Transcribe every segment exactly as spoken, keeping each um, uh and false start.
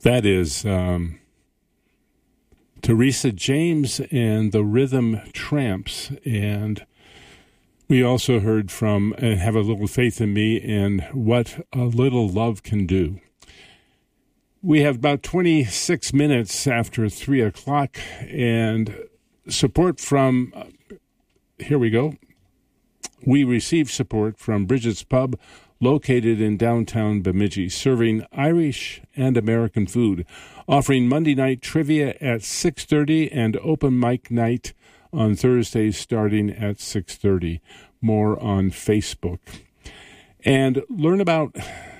That is um, Teresa James and the Rhythm Tramps. And we also heard from uh, Have a Little Faith in Me and What a Little Love Can Do. We have about twenty-six minutes after three o'clock, and support from, uh, here we go. We receive support from Bridget's Pub, located in downtown Bemidji, serving Irish and American food, offering Monday night trivia at six thirty and open mic night on Thursdays starting at six thirty. More on Facebook. And learn about,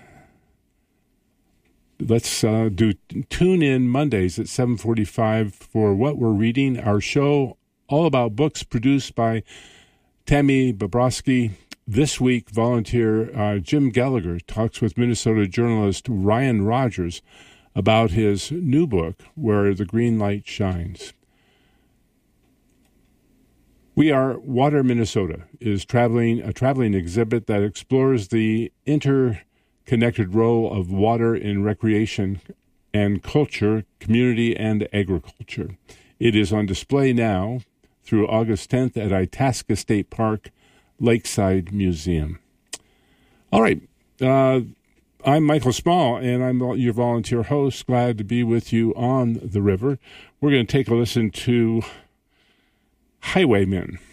let's uh, do tune in Mondays at seven forty-five for What We're Reading, our show all about books produced by Tammy Bobrovsky. This week, volunteer uh, Jim Gallagher talks with Minnesota journalist Ryan Rogers about his new book, Where the Green Light Shines. We Are Water Minnesota is traveling a traveling exhibit that explores the interconnected role of water in recreation and culture, community, and agriculture. It is on display now through August tenth at Itasca State Park, Lakeside Museum. All right. Uh, I'm Michael Small, and I'm your volunteer host. Glad to be with you on the river. We're going to take a listen to Highwaymen.